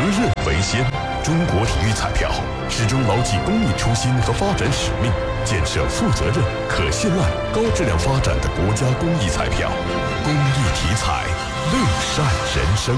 任为先。中国体育彩票始终牢记公益初心和发展使命，建设负责任、可信赖、高质量发展的国家公益彩票。公益体彩，乐善人生。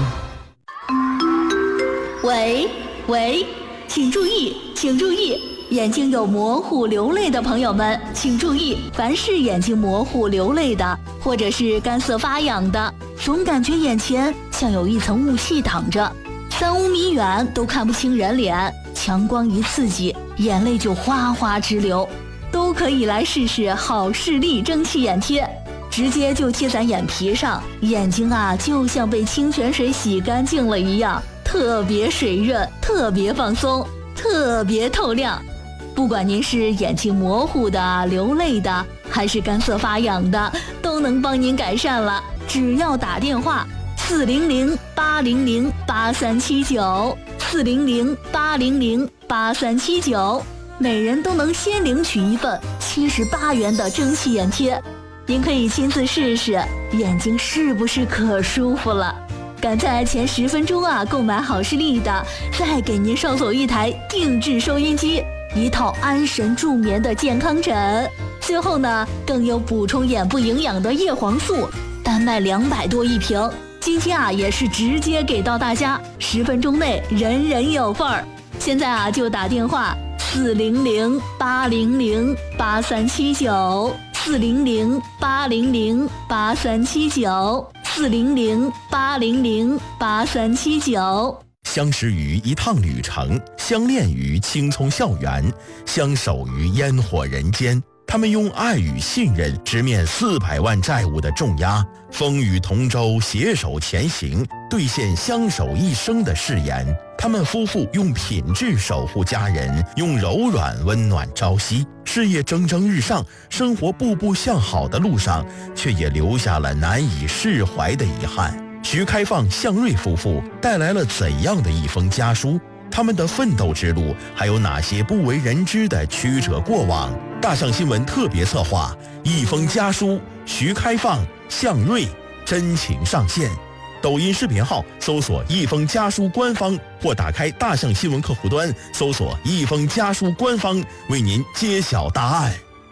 喂，请注意，请注意！眼睛有模糊流泪的朋友们，请注意，凡是眼睛模糊流泪的，或者是干涩发痒的，总感觉眼前像有一层雾气挡着，3-5米远都看不清人脸，强光一刺激，眼泪就哗哗直流，都可以来试试好视力蒸汽眼贴，直接就贴在眼皮上，眼睛啊就像被清泉水洗干净了一样，特别水润，特别放松，特别透亮。不管您是眼睛模糊的、流泪的，还是干涩发痒的，都能帮您改善了。只要打电话400-800-8379，400-800-8379，每人都能先领取一份78元的蒸汽眼贴。您可以亲自试试，眼睛是不是可舒服了？赶在前10分钟啊购买好视力的，再给您捎走一台定制收音机，一套安神助眠的健康枕，最后呢更有补充眼部营养的叶黄素，单卖200多一瓶。今天啊也是直接给到大家，10分钟内人人有份儿。现在啊就打电话400-800-8379，400-800-8379，400-800-8379。 相识于一趟旅程，相恋于青葱校园，相守于烟火人间。他们用爱与信任直面400万债务的重压，风雨同舟，携手前行，兑现相守一生的誓言。他们夫妇用品质守护家人，用柔软温暖朝夕。事业蒸蒸日上，生活步步向好的路上，却也留下了难以释怀的遗憾。徐开放、向瑞夫妇带来了怎样的一封家书？他们的奋斗之路还有哪些不为人知的曲折过往？大象新闻特别策划一封家书，徐开放、向瑞真情上线。抖音视频号搜索一封家书官方，或打开大象新闻客户端搜索一封家书官方，为您揭晓答案。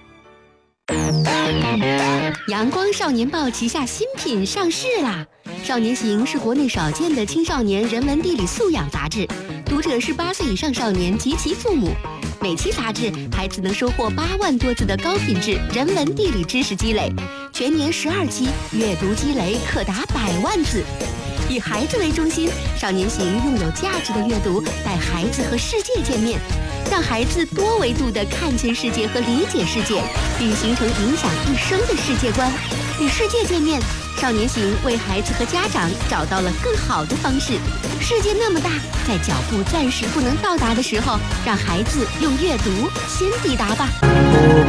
阳光少年报旗下新品上市啦！少年行是国内少见的青少年人文地理素养杂志，读者是8岁以上少年及其父母。每期杂志，孩子能收获8万多字的高品质人文地理知识积累，全年12期，阅读积累可达100万字。以孩子为中心，少年行用有价值的阅读带孩子和世界见面，让孩子多维度地看见世界和理解世界，并形成影响一生的世界观。与世界见面，少年行为孩子和家长找到了更好的方式。世界那么大，在脚步暂时不能到达的时候，让孩子用阅读先抵达吧。